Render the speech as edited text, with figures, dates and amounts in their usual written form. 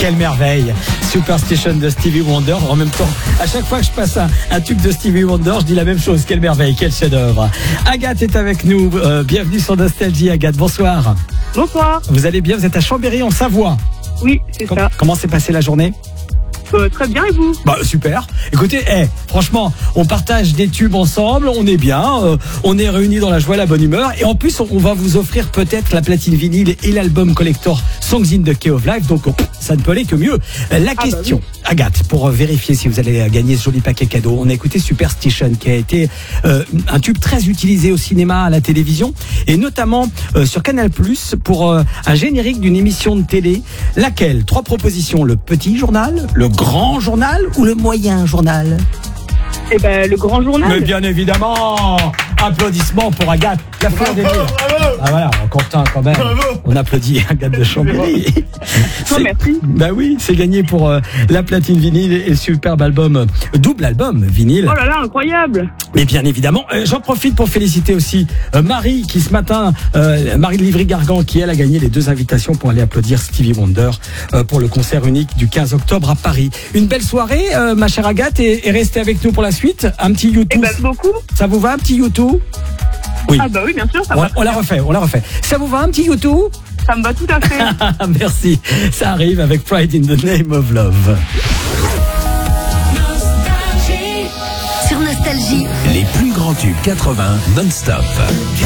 Quelle merveille. Superstition de Stevie Wonder. En même temps, à chaque fois que je passe un tube de Stevie Wonder, je dis la même chose. Quelle merveille, quel chef-d'œuvre. Agathe est avec nous. Bienvenue sur Nostalgie, Agathe. Bonsoir. Bonsoir. Vous allez bien? Vous êtes à Chambéry, en Savoie. Oui, c'est ça. Comment s'est passée la journée? Très bien, et vous? Bah super. Écoutez, franchement, on partage des tubes ensemble, on est bien, on est réunis dans la joie, la bonne humeur, et en plus on va vous offrir peut-être la platine vinyle et l'album collector Songs in the Key of Life, donc ça ne peut aller que mieux. La question, bah oui. Agathe, pour vérifier si vous allez gagner ce joli paquet cadeau, on a écouté Superstition qui a été un tube très utilisé au cinéma, à la télévision, et notamment sur Canal+, pour un générique d'une émission de télé. Laquelle? 3 propositions: le petit journal, le grand journal ou le moyen journal? Eh ben, le grand journal. Mais bien évidemment. Applaudissements pour Agathe, la fleur des murs. Ah voilà, on content quand même. On applaudit Agathe de Chambéry. Merci. Bah oui, c'est gagné pour la platine vinyle et le superbe album, double album vinyle. Oh là là, incroyable. Mais bien évidemment, j'en profite pour féliciter aussi Marie qui ce matin, Marie de Livry-Gargan, qui elle a gagné les 2 invitations pour aller applaudir Stevie Wonder pour le concert unique du 15 octobre à Paris. Une belle soirée, ma chère Agathe, et restez avec nous pour la suite. Un petit YouTube. Eh ben, beaucoup. Ça vous va, un petit YouTube? Oui. Ah bah oui, bien sûr, ça va. On la refait. Ça vous va, un petit YouTube? Ça me va tout à fait. Merci. Ça arrive avec Pride in the Name of Love. Sur Nostalgie, Les plus grands tubes 80 non-stop.